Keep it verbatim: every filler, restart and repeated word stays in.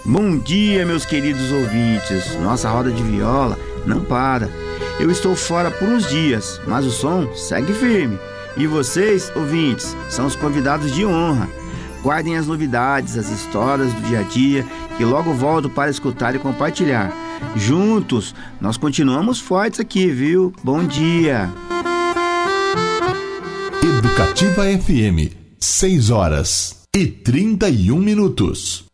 Bom dia, meus queridos ouvintes. Nossa roda de viola não para. Eu estou fora por uns dias, mas o som segue firme. E vocês, ouvintes, são os convidados de honra. Guardem as novidades, as histórias do dia a dia, que logo volto para escutar e compartilhar. Juntos, nós continuamos fortes aqui, viu? Bom dia! Educativa F M, seis horas e trinta e um minutos.